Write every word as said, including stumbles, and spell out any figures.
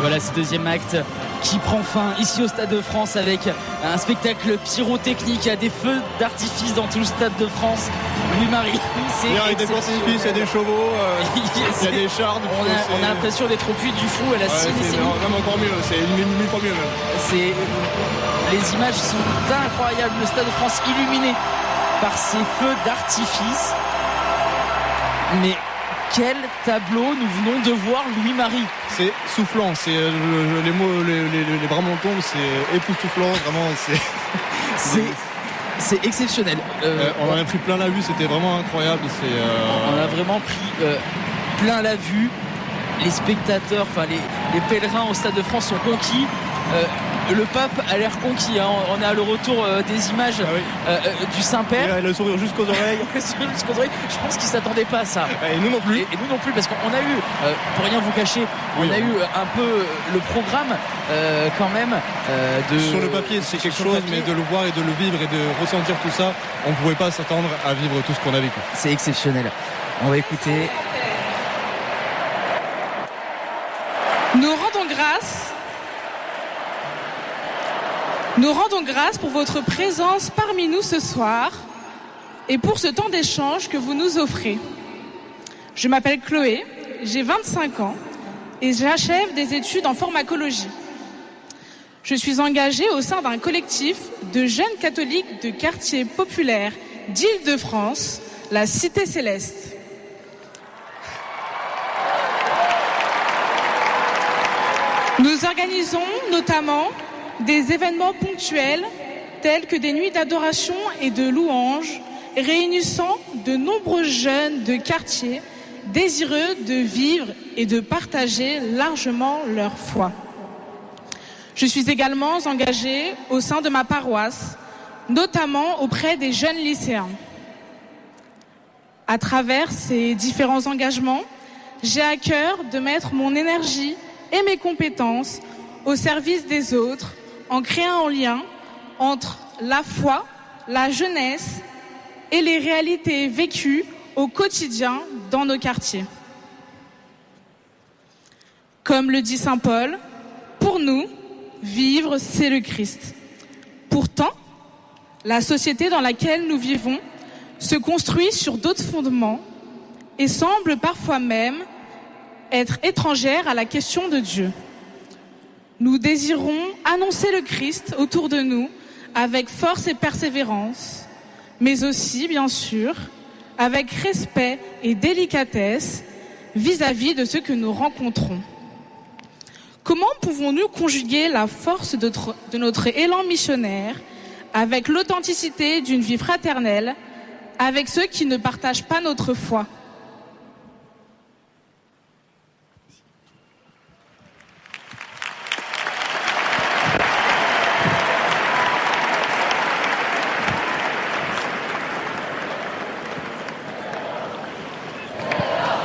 voilà ce deuxième acte qui prend fin ici au Stade de France avec un spectacle pyrotechnique. Il y a des feux d'artifice dans tout le Stade de France. Louis-Marie, c'est il y a des artifices, il y a des chevaux, euh, il y a des chars. On a, on a l'impression d'être au Puy du Fou à la ouais, Cine. C'est même encore mieux, c'est mille, mille fois mieux même. C'est, les images sont incroyables. Le Stade de France illuminé par ces feux d'artifice. Mais quel tableau nous venons de voir, Louis-Marie. C'est soufflant, c'est euh, les mots, les, les, les bras m'en tombent, c'est époustouflant, vraiment, c'est. c'est, c'est exceptionnel. Euh, euh, on en a pris plein la vue, c'était vraiment incroyable. C'est, euh... On a vraiment pris euh, plein la vue. Les spectateurs, enfin les, les pèlerins au Stade de France sont conquis. Euh, le pape a l'air conquis, hein. On a le retour euh, des images ah oui. euh, euh, du Saint-Père. Il a le sourire jusqu'aux oreilles. jusqu'aux oreilles. Je pense qu'il ne s'attendait pas à ça. Et nous non plus. Et, et nous non plus, parce qu'on a eu, euh, pour rien vous cacher, on oui, a oui. eu un peu le programme euh, quand même. Euh, de, sur le papier, c'est quelque chose, mais de le voir et de le vivre et de ressentir tout ça, on ne pouvait pas s'attendre à vivre tout ce qu'on a vécu. C'est exceptionnel. On va écouter. Nous rendons grâce. Nous rendons grâce pour votre présence parmi nous ce soir et pour ce temps d'échange que vous nous offrez. Je m'appelle Chloé, j'ai vingt-cinq ans et j'achève des études en pharmacologie. Je suis engagée au sein d'un collectif de jeunes catholiques de quartiers populaires d'Île-de-France, la Cité Céleste. Nous organisons notamment des événements ponctuels tels que des nuits d'adoration et de louanges réunissant de nombreux jeunes de quartier désireux de vivre et de partager largement leur foi. Je suis également engagée au sein de ma paroisse, notamment auprès des jeunes lycéens. À travers ces différents engagements, j'ai à cœur de mettre mon énergie et mes compétences au service des autres, en créant un lien entre la foi, la jeunesse et les réalités vécues au quotidien dans nos quartiers. Comme le dit saint Paul, pour nous, vivre, c'est le Christ. Pourtant, la société dans laquelle nous vivons se construit sur d'autres fondements et semble parfois même être étrangère à la question de Dieu. Nous désirons annoncer le Christ autour de nous avec force et persévérance, mais aussi, bien sûr, avec respect et délicatesse vis-à-vis de ceux que nous rencontrons. Comment pouvons-nous conjuguer la force de, tr- de notre élan missionnaire avec l'authenticité d'une vie fraternelle avec ceux qui ne partagent pas notre foi ?